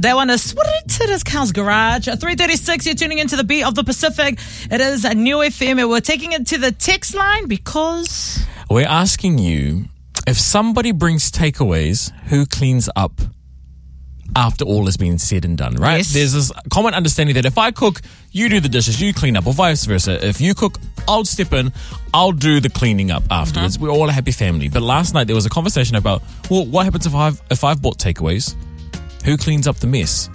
That one is Sweet. It is Cal's Garage. 3:36, you're tuning into the Beat of the Pacific. It is a New FM, and we're taking it to the text line because... We're asking you, if somebody brings takeaways, who cleans up after all has been said and done, right? Yes. There's this common understanding that if I cook, you do the dishes, you clean up, or vice versa. If you cook, I'll step in, I'll do the cleaning up afterwards. We're all a happy family. But last night there was a conversation about, well, what happens if I've bought takeaways? Who cleans up the mess?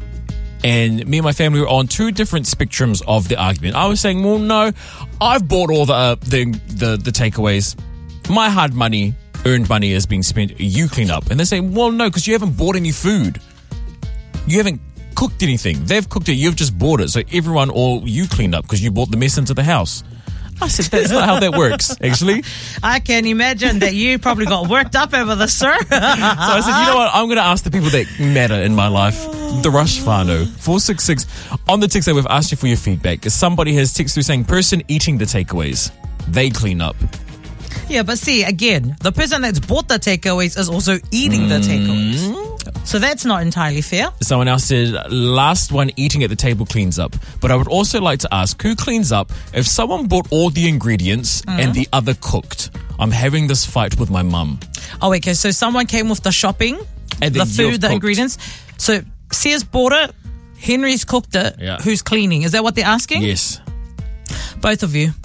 And me and my family were on two different spectrums of the argument. I was saying, well, no, I've bought all the takeaways. My hard money, earned money is being spent. You clean up. And they're saying, well, no, because you haven't bought any food. You haven't cooked anything. They've cooked it. You've just bought it. So everyone, or you cleaned up because you brought the mess into the house. I said, that's not how that works, actually. I can imagine that you probably got worked up over this, sir. So I said, you know what? I'm going to ask the people that matter in my life. The Rush Whānau. 466. On the text that we've asked you for your feedback. Somebody has texted through saying, person eating the takeaways, they clean up. Yeah, but see, again, the person that's bought the takeaways is also eating the takeaways. So that's not entirely fair. Someone else said, last one eating at the table cleans up. But I would also like to ask, who cleans up if someone bought all the ingredients and the other cooked? I'm having this fight with my mum. Oh, okay, so someone came with the shopping, And the then food, you've the cooked. ingredients. So Sears bought it, Henry's cooked it. Yeah. Who's cleaning? Is that what they're asking? Yes. Both of you.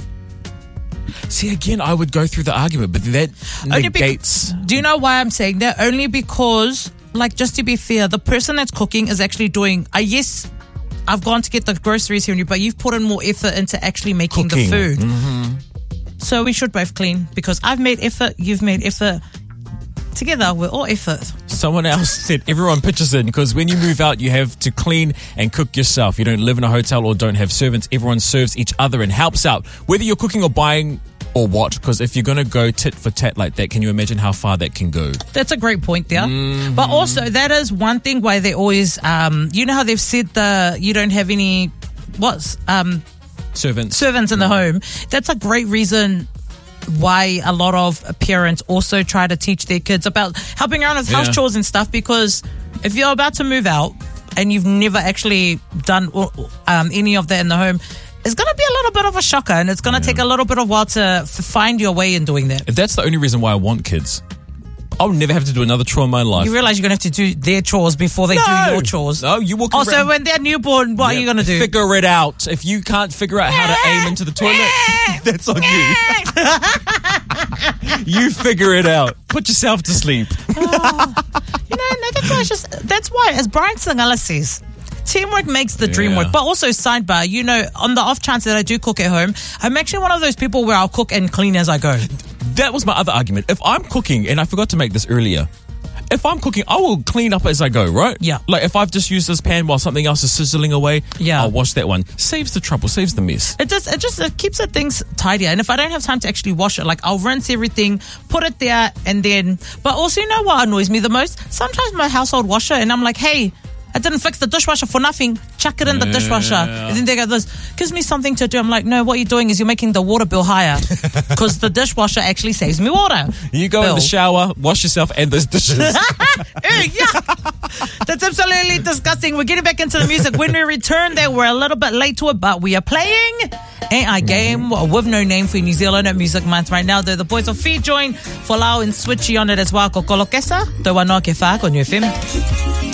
See, again, I would go through the argument, but that negates... Do you know why I'm saying that? Only because, like, just to be fair, the person that's cooking is actually doing, yes, I've gone to get the groceries here, but you've put in more effort into actually making Cooking. the food. So we should both clean because I've made effort, you've made effort. Together, we're all effort. Someone else said everyone pitches in because when you move out, you have to clean and cook yourself. You don't live in a hotel or don't have servants. Everyone serves each other and helps out, whether you're cooking or buying or what. Because if you're going to go tit for tat like that, can you imagine how far that can go? That's a great point there. But also, that is one thing why they always, you know how they've said you don't have any, Servants in the home. That's a great reason why a lot of parents also try to teach their kids about helping around with house chores and stuff, because if you're about to move out and you've never actually done any of that in the home, it's going to be a little bit of a shocker, and it's going to take a little bit of a while to find your way in doing that. If that's the only reason why I want kids, I'll never have to do another chore in my life. You realize you're going to have to do their chores before they do your chores. No, you walk Also, around. when they're newborn, what are you going to do? Figure it out. If you can't figure out how to aim into the toilet, that's on you. You figure it out. Put yourself to sleep. That's why, as Brian Singala says, teamwork makes the dream work. But also, sidebar, on the off chance that I do cook at home, I'm actually one of those people where I'll cook and clean as I go. That was my other argument. If I'm cooking, and I forgot to make this earlier, if I'm cooking, I will clean up as I go, right? Yeah. Like if I've just used this pan while something else is sizzling away, I'll wash that one. Saves the trouble, saves the mess. It keeps the things tidier. And if I don't have time to actually wash it, like I'll rinse everything, put it there, and then... But also, you know what annoys me the most? Sometimes my household washer, and I'm like, hey, I didn't fix the dishwasher for nothing. Chuck it in the dishwasher. And then they go, this gives me something to do. I'm like, no, what you're doing is you're making the water bill higher because the dishwasher actually saves me water. You go in the shower, wash yourself and those dishes. That's absolutely disgusting. We're getting back into the music. When we return there, we're a little bit late to it, but we are playing AI Game with no name for New Zealand at Music Month right now. They're the boys of Fee join Folau and Switchy on it as well. Kokolo Kesa, Te Wanoa Ke Wha, on New FM.